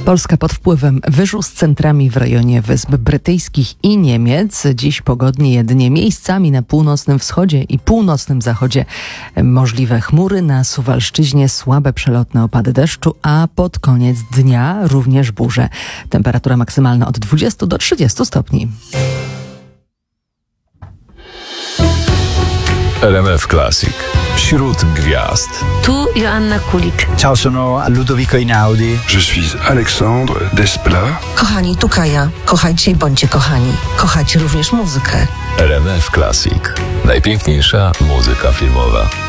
Polska pod wpływem wyżu z centrami w rejonie Wysp Brytyjskich i Niemiec. Dziś pogodnie jedynie miejscami na północnym wschodzie i północnym zachodzie możliwe chmury. Na Suwalszczyźnie słabe przelotne opady deszczu, a pod koniec dnia również burze. Temperatura maksymalna od 20 do 30 stopni. RMF Classic. Wśród gwiazd. Tu Joanna Kulik. Ciao, sono Ludovico Einaudi. Je suis Alexandre Desplat. Kochani, tu Kaja. Kochajcie i bądźcie kochani. Kochajcie również muzykę. RMF Classic. Najpiękniejsza muzyka filmowa.